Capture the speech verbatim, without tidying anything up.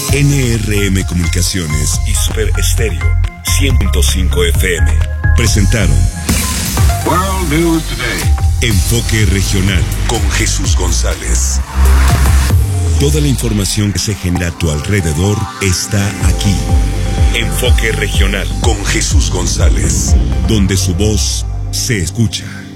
N R M Comunicaciones y Super Estéreo cien punto cinco F M presentaron World News Today. Enfoque Regional con Jesús González. Toda la información que se genera a tu alrededor está aquí. Enfoque Regional con Jesús González, donde su voz se escucha.